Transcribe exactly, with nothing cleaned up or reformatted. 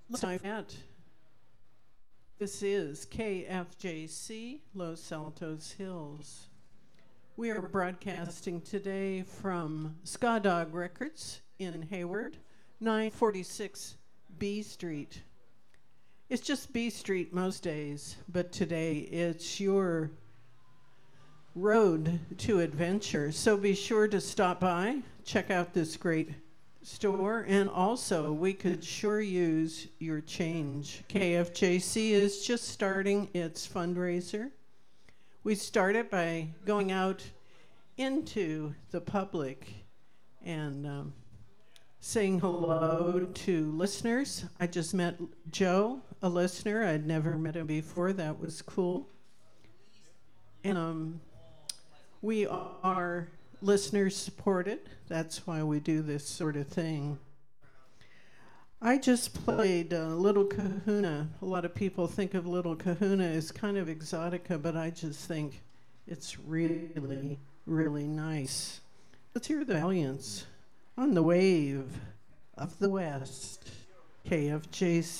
Last time I met, this is K F J C Los Altos Hills. We are broadcasting today from Ska Dog Records in Hayward, nine forty-six B Street. It's just B Street most days, but today it's your road to adventure. So be sure to stop by, check out this great store, and also we could sure use your change. K F J C is just starting its fundraiser. We started by going out into the public and um, saying hello to listeners. I just met Joe, a listener. I'd never met him before. That was cool. And um, we are listeners supported. That's why we do this sort of thing. I just played uh, Little Kahuna. A lot of people think of Little Kahuna as kind of exotica, but I just think it's really, really nice. Let's hear the Valiants on the wave of the West, K F J C.